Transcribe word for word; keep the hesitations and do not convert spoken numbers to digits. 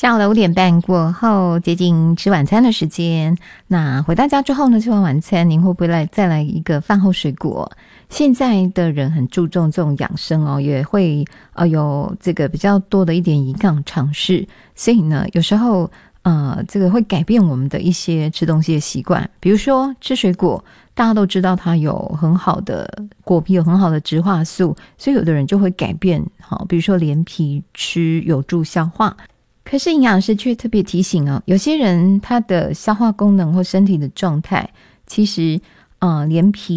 下午的五点半过后，接近吃晚餐的时间。那回到家之后呢，吃完晚餐，您会不会来再来一个饭后水果？现在的人很注重这种养生哦，也会呃有这个比较多的一点营养尝试，所以呢，有时候呃这个会改变我们的一些吃东西的习惯。比如说吃水果，大家都知道它有很好的果皮，有很好的植化素，所以有的人就会改变，好，比如说连皮吃有助消化。可是营养师却特别提醒哦，有些人他的消化功能或身体的状态，其实呃连皮